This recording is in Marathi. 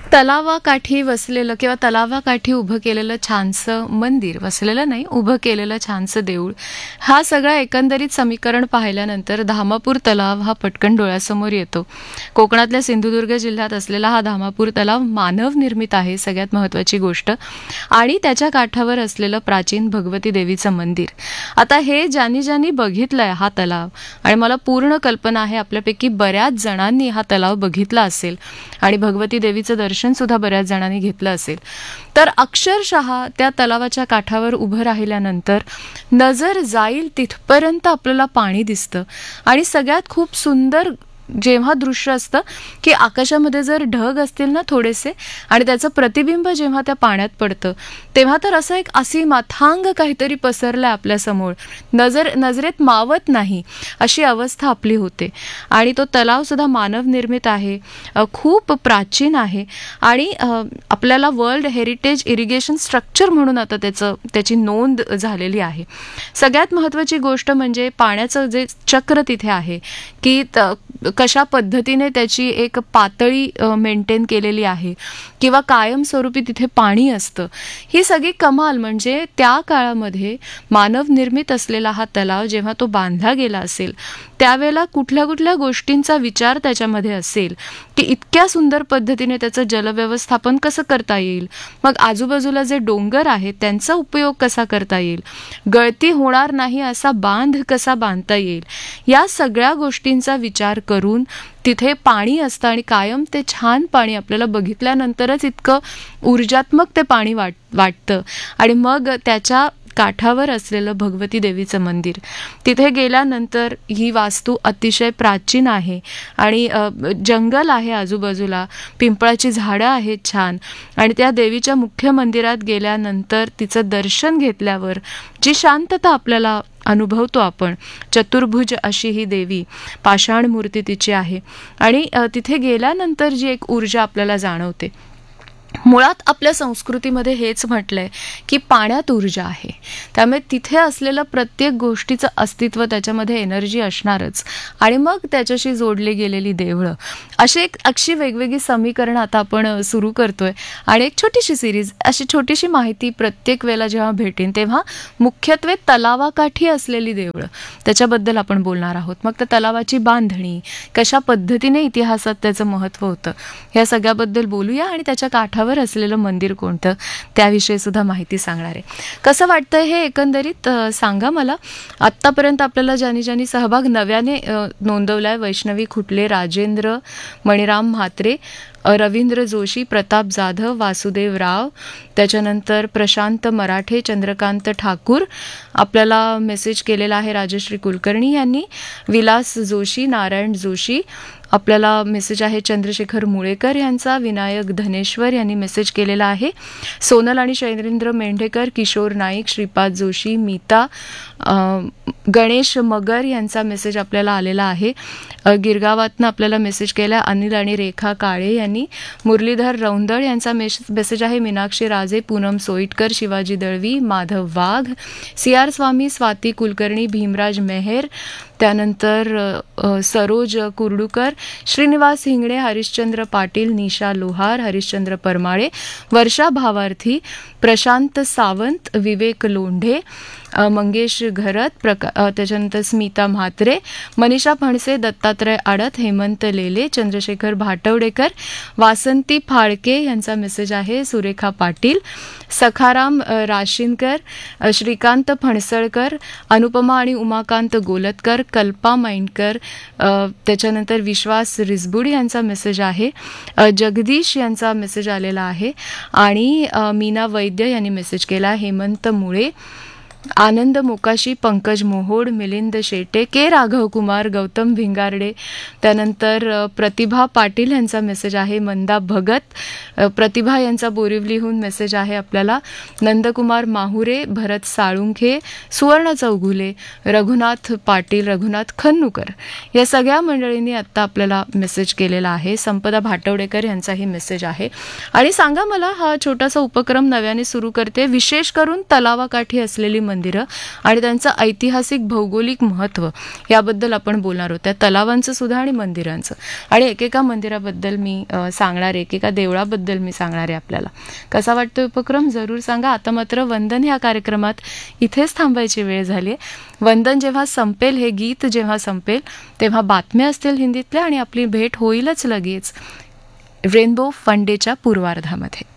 तलावाकाठी वसलेलं किंवा तलावाकाठी उभं केलेलं छानसं मंदिर, वसलेलं नाही, उभं केलेलं छानसं देऊळ, हा सगळा एकंदरीत समीकरण पाहिल्यानंतर धामापूर तलाव हा पटकन डोळ्यासमोर येतो. कोकणातल्या सिंधुदुर्ग जिल्ह्यात असलेला हा धामापूर तलाव मानव निर्मित आहे, सगळ्यात महत्त्वाची गोष्ट. आणि त्याच्या काठावर असलेलं प्राचीन भगवती देवीचं मंदिर. आता हे ज्यांनी बघितलंय हा तलाव, आणि मला पूर्ण कल्पना आहे आपल्यापैकी बऱ्याच जणांनी हा तलाव बघितला असेल आणि भगवती देवीचं दर्शन सुद्धा बऱ्याच जणांनी घेतलं असेल, तर अक्षरशः त्या तलावाच्या काठावर उभं राहिल्यानंतर नजर जाईल तिथपर्यंत आपल्याला पाणी दिसतं. आणि सगळ्यात खूप सुंदर जेव्हा दृश्य असतं की आकाशामध्ये जर ढग असतील ना थोडेसे, आणि त्याचं प्रतिबिंब जेव्हा त्या पाण्यात पडतं, तेव्हा तर असं एक असीमाथांग काहीतरी पसरलंय आपल्यासमोर, नजरेत मावत नाही अशी अवस्था आपली होते. आणि तो तलाव सुद्धा मानव निर्मित आहे, खूप प्राचीन आहे, आणि आपल्याला वर्ल्ड हेरिटेज इरिगेशन स्ट्रक्चर म्हणून आता त्याची नोंद झालेली आहे. सगळ्यात महत्त्वाची गोष्ट म्हणजे पाण्याचं जे चक्र तिथे आहे की कशा पद्धतीने त्याची एक पातळी मेंटेन केलेली आहे, किंवा कायमस्वरूपी तिथे पाणी असतं, ही सगळी कमाल. म्हणजे त्या काळामध्ये मानव निर्मित असलेला हा तलाव जेव्हा तो बांधला गेला असेल, त्यावेळेला कुठल्या कुठल्या गोष्टींचा विचार त्याच्यामध्ये असेल की इतक्या सुंदर पद्धतीने त्याचं जलव्यवस्थापन कसं करता येईल, मग आजूबाजूला जे डोंगर आहेत त्यांचा उपयोग कसा करता येईल, गळती होणार नाही असा बांध कसा बांधता येईल, या सगळ्या गोष्टींचा विचार करून तिथे पाणी असतं. आणि कायम ते छान पाणी आपल्याला बघितल्यानंतरच इतकं ऊर्जात्मक ते पाणी वाटतं. आणि मग त्याच्या काठावर असलेलं भगवती देवीचं मंदिर, तिथे गेल्यानंतर ही वास्तू अतिशय प्राचीन आहे, आणि जंगल आहे आजूबाजूला, पिंपळाची झाडं आहेत छान. आणि त्या देवीच्या मुख्य मंदिरात गेल्यानंतर तिचं दर्शन घेतल्यावर जी शांतता आपल्याला अनुभवतो आपण, चतुर्भुज अशी ही देवी, पाषाण मूर्ती तिची आहे, आणि तिथे गेल्यानंतर जी एक ऊर्जा आपल्याला जाणवते. मुळात आपल्या संस्कृतीमध्ये हेच म्हटलंय की पाण्यात ऊर्जा आहे, त्यामुळे तिथे असलेलं प्रत्येक गोष्टीचं अस्तित्व, त्याच्यामध्ये एनर्जी असणारच. आणि मग त्याच्याशी जोडली गेलेली देवळं, अशी वेगवेगळी समीकरणं आता आपण सुरू करतोय. आणि एक छोटीशी सिरीज, अशी छोटीशी माहिती प्रत्येक वेळेला जेव्हा भेटेन तेव्हा मुख्यत्वे तलावाकाठी असलेली देवळं, त्याच्याबद्दल आपण बोलणार आहोत. मग त्या तलावाची बांधणी, कशा पद्धतीने इतिहासात त्याचं महत्त्व होतं, या सगळ्याबद्दल बोलूया. आणि त्याच्या काठावर असलेलं मंदिर कोणतं, त्याविषयी सुद्धा माहिती सांगणार आहे. कसं वाटतंय हे एकंदरीत सांगा मला. आत्तापर्यंत आपल्याला ज्यांनी सहभाग नव्याने नोंदवलाय, वैष्णवी खुटले, राजेंद्र मणिराम म्हात्रे, रवींद्र जोशी, प्रताप जाधव, वासुदेव राव, त्याच्यानंतर प्रशांत मराठे, चंद्रकांत ठाकूर, आपल्याला मेसेज केलेला आहे राजश्री कुलकर्णी यांनी, विलास जोशी, नारायण जोशी, आपल्याला मेसेज आहे चंद्रशेखर मुळेकर यांचा, विनायक धनेश्वर यांनी मेसेज केलेला आहे, सोनल आणि शैलेंद्र मेंढेकर, किशोर नाईक, श्रीपाद जोशी, मीता, गणेश मगर यांचा मेसेज आपल्याला आलेला आहे. गिरगावातनं आपल्याला मेसेज केला अनिल आणि रेखा काळे यांनी, मुरलीधर रौंदळ यांचा मेसेज आहे, मीनाक्षी राजे, पूनम सोईटकर, शिवाजी दळवी, माधव वाघ, CR स्वामी, स्वाती कुलकर्णी, भीमराज मेहेर, त्यानंतर सरोज कुर्डूकर, श्रीनिवास हिंगणे, हरिश्चंद्र पाटील, निशा लोहार, हरिश्चंद्र परमाळे, वर्षा भावार्थी, प्रशांत सावंत, विवेक लोंढे, मंगेश घरत, त्याच्यानंतर स्मिता म्हात्रे, मनीषा फणसे, दत्तात्रय आडत, हेमंत लेले, चंद्रशेखर भाटवडेकर, वासंती फाळके यांचा मेसेज आहे, सुरेखा पाटील, सखाराम राशीनकर, श्रीकांत फणसळकर, अनुपमा आणि उमाकांत गोलतकर, कल्पा माइंडकर, त्याच्यानंतर विश्वास रिसबुड यांचा मेसेज आहे, जगदीश यांचा मेसेज आलेला आहे, आणि मीना वैद्य यांनी मेसेज केला, हेमंत मुळे, आनंद मोकाशी, पंकज मोहोड, मिलिंद शेटे, के राघव कुमार, गौतम भिंगारडे, त्यानंतर प्रतिभा पाटील यांचा मेसेज आहे, मंदा भगत, प्रतिभा यांचा बोरिवलीहून मेसेज आहे आपल्याला, नंदकुमार माहुरे, भरत साळुंखे, सुवर्ण चौगुले, रघुनाथ पाटील, रघुनाथ खन्नूकर, या सगळ्या मंडळींनी आत्ता आपल्याला मेसेज केलेला आहे. संपदा भाटवडेकर यांचाही मेसेज आहे. आणि सांगा मला, हा छोटासा उपक्रम नव्याने सुरू करते, विशेष करून तलावाकाठी असलेली मंदिरं आणि त्यांचं ऐतिहासिक भौगोलिक महत्त्व याबद्दल आपण बोलणार आहोत. त्या तलावांचं सुद्धा आणि मंदिरांचं, आणि एकेका मंदिराबद्दल मी सांगणार आहे, एकेका देवळाबद्दल मी सांगणार आहे आपल्याला. कसा वाटतो उपक्रम जरूर सांगा. आता मात्र वंदन ह्या कार्यक्रमात इथेच थांबायची वेळ झाली आहे. वंदन जेव्हा संपेल, हे गीत जेव्हा संपेल, तेव्हा बातम्या असतील हिंदीतल्या आणि आपली भेट होईलच लगेच रेनबो फन डेच्या पूर्वार्धामध्ये.